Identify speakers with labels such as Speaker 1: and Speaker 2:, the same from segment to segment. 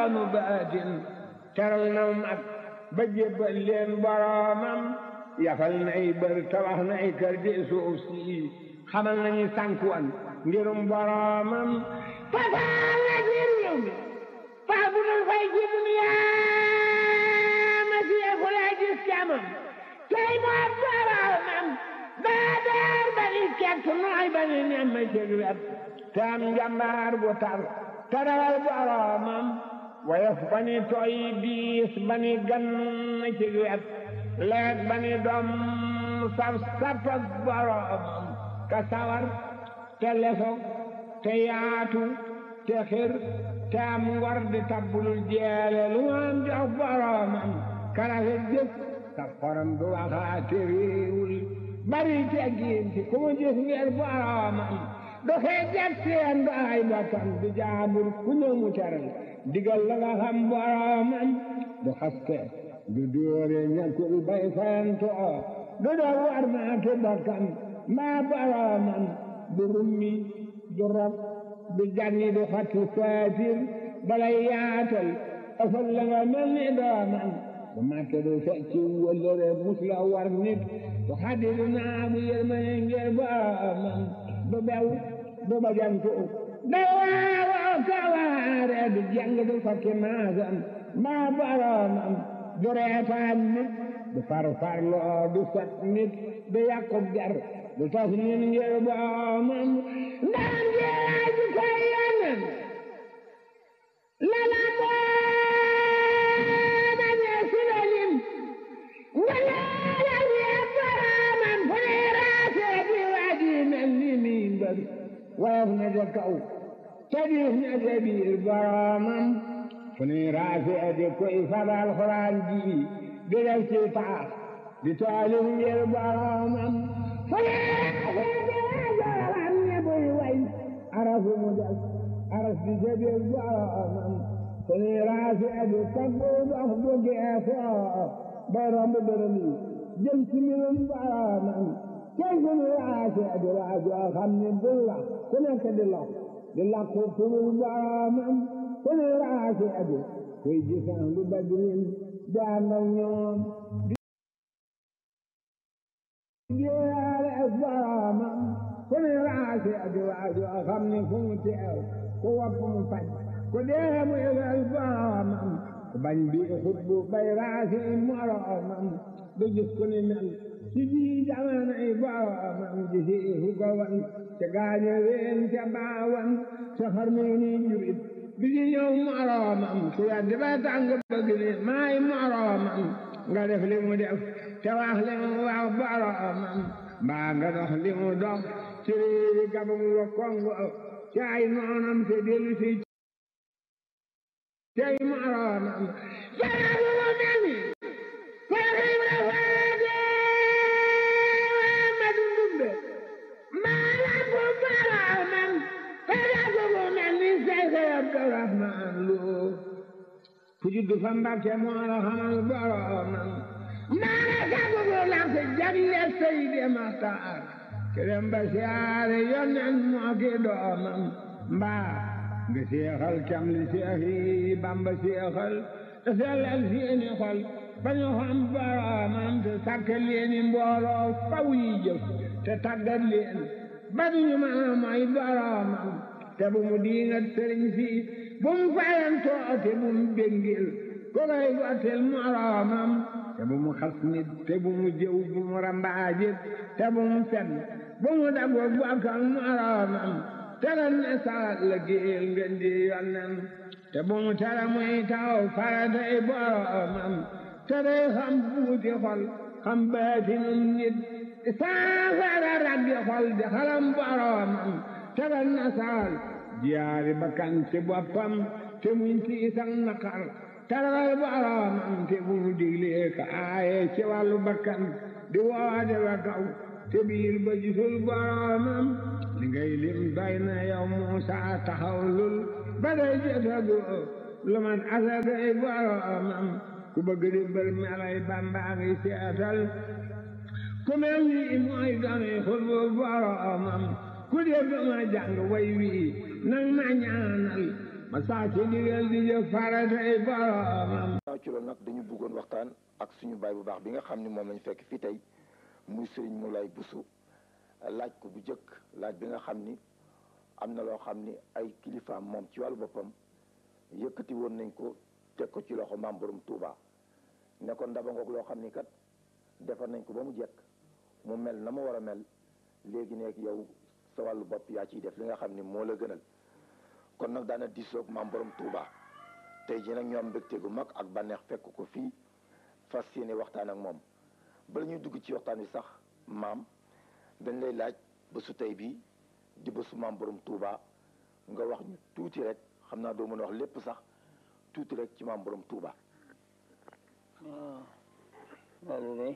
Speaker 1: yoonu baatin teral na mag ba jébbal leen boroomam yafal nay bër tabax nay kër di suuf si xamal nañu sànkuwan ngirum boroomam fasaal na ci réew mi faa bu dul fay ci duniyaa ma siyeeku lay gis camam tey moo boroomam daa daar ba ni kekk nooy ba ni nemm ci wet te am njambaar bu tar tarawal boroomam woyof ba ni tooy biis ba ni gan ci wet leet ba ni doom saf sapak boroomam ka sawar te lesog te yaatu te xir te am ngor di tabbulul jeele lu am jox boroomam karafe jëf sa xorom du waxaate réewul bari teggiin ci ku mu gis ngir boroomam doxee jag seen du ay bokkam di jaabur ku ñëw mu teral digal la nga xam boroomam du xaste du dóore ñàkkul bay fayantoo du doo war maatu bokkam maa boroomam du rummi du rob du janni du xatti saatir balay yaatal ëfal la nga mel ni doomam du màtte du fecci wëllëre mus la war nit du xaddi du naamu yërmane ngir boroomam du bew du bajantu du waawoo kawaare du jàng du fakki maasam maa boroomam du reetaan nit du farfarloo du sot nit du yàqub jar du tas nit ngir boroomam ndaan jeeraa ji koy yonen lala booma ñee silalim nga leela ñee boroomam fu ne raasee di waji mel ni miin bari woyof na ja kaw te diis na ja biir boroomam fu ne raasee di koy fabal xuraan ji di def ci taax di taalif ngir boroomam fu ne arafu mu des araf di jëbeel boroomam fu ne raasee di taggu dox bu geesoo bay romb dërëm yi jëm ci mbirum boroomam tey fu ne raasee di waajoo xam ne bul wax ku nekk di lox di lakku turul boroomam fu ne raasee di kuy gisaan lu badrin di ànd ak ñoom di jeexale ak boroomam fu ne raasee di waajoo xam ne fu mu teew ku wopp mu faj ku dee mu yëgal boroomam ku bañ bi xutbu bay raasee moroomam du gis ku ni mel ci ji jamanay boroomam ji si fu ko wan ca gaañe ween ca baawan ca xarnu ni jurit bi ji ñëw moroomam ku yaddi ba tàng bëgg ni maay moroomam nga def li mu def te wax li mu wax boroomam mbaa nga dox li mu dox ci réewi Gabon wa Kongo ci ay noonam te dellu si cay moroomam jarabu mu mel ni Seex Ibra Faati Amadu Ndumbe maalam bu boroomam jarabu mu mel ni Seex Abdurahmaan Lo fu juddu fa Mbàkke moo la xamal boroomam maana sabu bu lakk jagle Seydi Maxtaar kerem ba siyaare yonen moo ki doomam mbaa nga seexal cam li seex yi Bamba seexal te sellal seeni xol ba ñu xam boroomam te sàkk leeni mbooloo faw yi jëf te tàggat leen ba duñu mën a mooy boroomam te bu mu diingat sëriñ si bu mu fayantoo te bu mu béngil ko koy gottil moroomam te bu mu xas nit te bu mu jëw bu mu rambaajit te bu mu fen bu mu dago bokkal moroomam te ren ne salat la géel ngeen di yonnen te bu mu tere muy taw faratay boroomam te day xam buuti xol xam baatinum nit saafara raggi xol di xalam boroomam te ren ne saal jiyaari bakkan ci boppam te muñ tiisan naqar tarawal boroomam te bu mu diglee ka aaye ci wàllu bakkan di woode wa kaw te biir ba gisul boroomam li ngay lim doy na yow Muusaa taxawlul ba day jotagu lu man asagay boroomam ku bëgg di mbër melay Bamba ngi seetal ku mel ni mooy dooni xutbu boroomam ku def ma jàng way wi nang ma ñaanal ma ma saa ci digal di jëf faratay boromam.
Speaker 2: ci loolu nag dañu bëggoon waxtaan ak suñu baay bu baax bi nga xam ni moom lañu fekk fii tey muy Serigne Moulay Bousso laaj ko bu jëkk laaj bi nga xam ni am na loo xam ni ay kilifaam moom ci wàllu boppam yëkkati woon nañ ko teg ko ci loxo maam borom Touba ne ko ndaba ngoog loo xam ni kat defar nañ ko ba mu jekk mu mel na mu war a mel léegi nekk yow sa wàllu bopp yaa ciy def li nga xam ni moo la gënal kon nag daana diisoog maam borom Touba tey jii nag ñoom mbégte gu mag ak bànneex fekk ko fii fas yéene waxtaan ak moom bala ñuy dugg ci waxtaan wi sax maam dañ lay laaj bésu tey bii di bésu maam borom Touba nga wax ñu tuuti rek xam naa doo mën a wax lépp sax tuuti rek ci maam borom Touba.
Speaker 3: waaw loolu day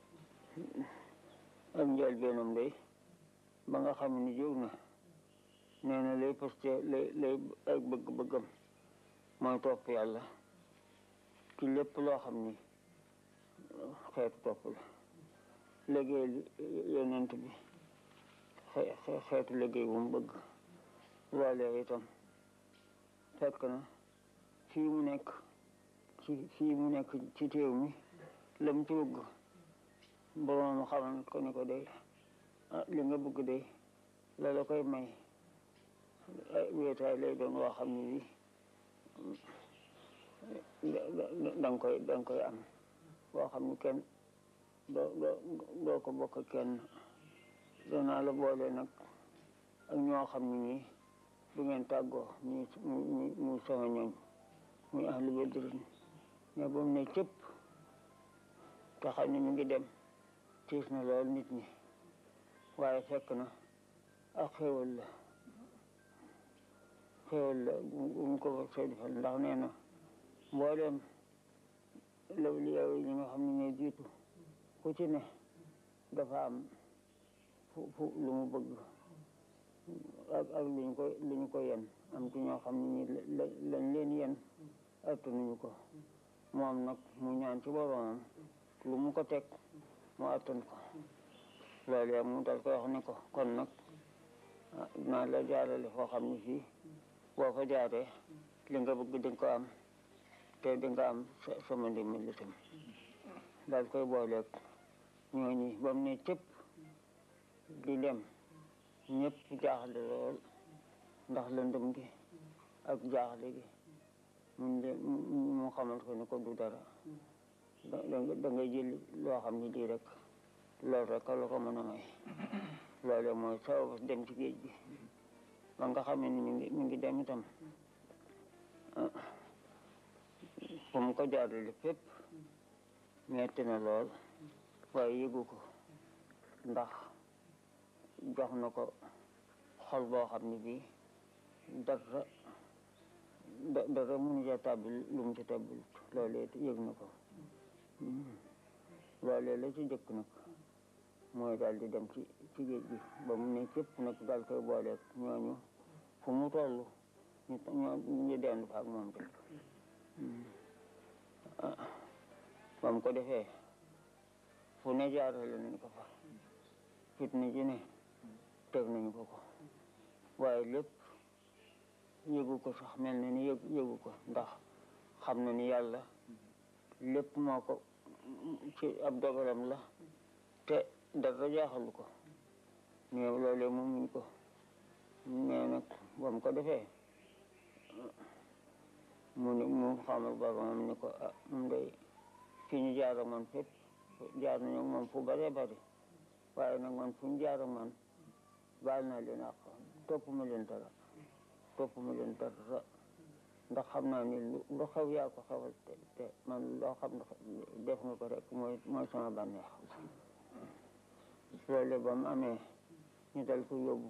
Speaker 3: ak njëlbeenam day ba nga xam ni jóg na nee na lay parce que lay ak bëgg-bëggam mooy topp yàlla ci lépp loo xam ni xeetu topp la liggéey yonent bi xeetu liggéey bu mu bëgg loolee itam fekk na fii mu nekk ci teew mi la mu ci bëgg boroom xamal ko ni ko day li nga bëgg day la la koy may wéetaay lay doon woo xam ne bi danga koy am boo xam ne kenn doo ko bokk kenn danaa la boole nag ak ñoo xam ne nii du ngeen tàggoo muy sama ñooñ muy ahlu badrin mais ba mu ne cëpp te xam ne mi ngi dem tiis na lool nit ñi waaye fekk na ak xéwal la mu ko soo defal ndax nee na mbooleem lawliyaa yi ñi nga xam ne ñooy jiitu ku ci ne dafa am fu lu mu bëgg ak lu ñu ko yen am ci ñoo xam ne ñi lañ leen yen attanuñu ko moom nag mu ñaan ci boroomam lu mu ko teg mu attan ko loolu mu dal koy wax ne ko kon nag dinaa la jaarale foo xam ne fii boo ko jaaree li nga bëgg dinga ko am te dinga am sama ndimbal itam daal koy booleeg ñooñi ba mu ne cëpp di dem ñëpp jaaxle lool ndax lëndëm gi ak jaaxle gi mu xamal ko ni ko du dara da ngay jël loo xam ne lii rek loolu rek la ko mën a may loolu mooy sabab dem ci géej gi ba nga xam ne mi ngi dem itam fu mu ko jaarale fépp metti na lool waaye yëgu ko ndax jox na ko xol boo xam ne bii dara mënu ca tàbbil lu mu ci tàbbilut loolee yëg na ko loolee la ci jëkk nag mooy daal di dem ci géej gi ba mu ne cëpp nag daal koy booleeg ñooñu fu mu toll ñu dendu fa ak moom rek ba mu ko defee fu ne jaarale nañ ko fa fitna ji ne teg nañu ko waaye lépp yëgu ko sax mel na ni yëgu ko ndax xam na ni yàlla lépp moo ko ci ab dogalam la te dara jaaxalu ko mais loolee mu muñ ko mais nag ba mu ko defee mu xamal boromam ni ko moom day fi ñu jaar ak man fépp jaar nañu ak moom fu bëree bëri waaye nag man fu ñu jaar ak man baal naa leen ak topp ma leen dara ndax xam naa ni lu xew yaa ko xewal te man loo xam ne def nga ko rek mooy sama bànneex loolu ba mu amee ñu dal ko yóbbu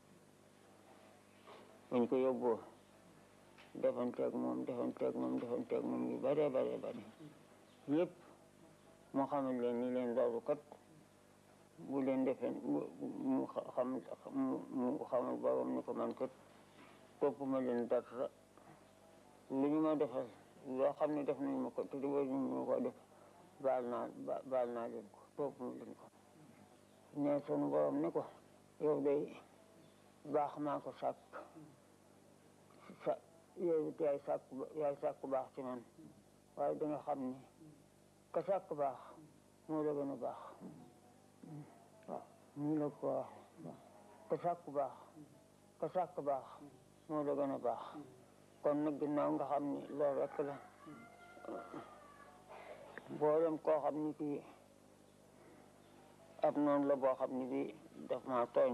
Speaker 3: buñ ko yóbboo defanteeg moom yu bëree bëri yëpp mu xamal leen ni leen loolu kat bu leen defee mu xamal borom ni ko man kat topp ma leen dara lu ñu ma defal loo xam ne def nañ ma ko te di war ñu ma ko def baal naa leen ko topp ma leen ko ne sunu borom ni ko yow day baax maa ko sàkk yow yaay sàkku baax ci man waaye da nga xam ni ka sàkk baax moo la gën a baax waaw nii la ko wax ka sàkk baax moo la gën a baax kon nag ginnaaw nga xam ni loolu rek la boolem koo xam ni kii ab noonu la boo xam ni bi daf maa tooñ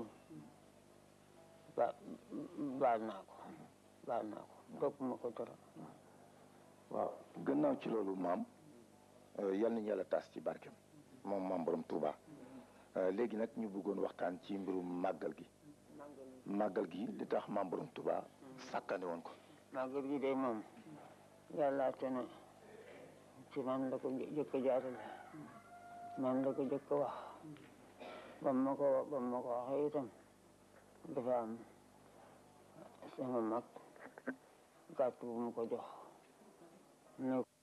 Speaker 3: baal naa ko topp ma ko dara.
Speaker 2: waaw gannaaw ci loolu maam yal nañu yàlla taas ci barkeem moom maam borom Touba léegi nag ñu bëggoon waxtaan ci mbirum màggal gi li tax maam borom Touba sàkkane woon ko.
Speaker 3: màggal gi de moom yàlla te ne ci man la ko jëkk a jaarale man la ko jëkk a wax ba ma ko waxee itam dafa am sama mag gàtt bu mu ko jox ne